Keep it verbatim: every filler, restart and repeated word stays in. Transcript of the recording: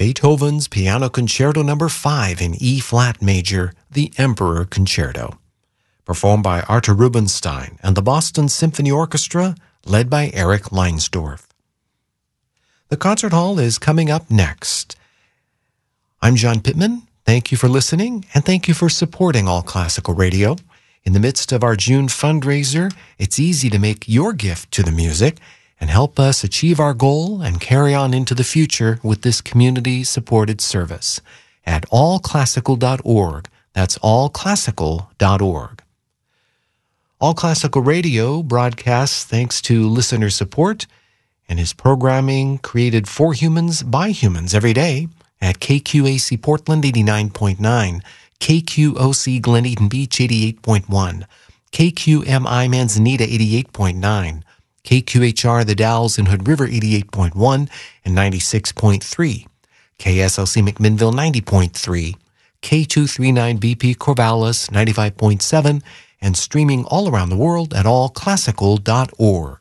Beethoven's Piano Concerto Number five in E-flat major, the Emperor Concerto, performed by Artur Rubinstein and the Boston Symphony Orchestra, led by Eric Leinsdorf. The concert hall is coming up next. I'm John Pittman. Thank you for listening, and thank you for supporting All Classical Radio. In the midst of our June fundraiser, it's easy to make your gift to the music and help us achieve our goal and carry on into the future with this community-supported service at all classical dot org. That's all classical dot org. All Classical Radio broadcasts thanks to listener support and is programming created for humans by humans every day at K Q A C Portland eighty-nine point nine, K Q O C Glen Eden Beach eighty-eight point one, K Q M I Manzanita eighty-eight point nine, K Q H R The Dalles in Hood River eighty-eight point one and ninety-six point three, K S L C McMinnville ninety point three, K two thirty-nine B P Corvallis ninety-five point seven, and streaming all around the world at all classical dot org.